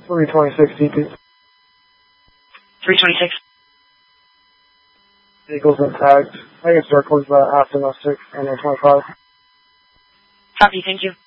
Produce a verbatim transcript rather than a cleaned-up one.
three twenty-six D P. three twenty-six. Vehicles and tagged. I can start towards the aftermath six and then twenty-five. Copy, thank you.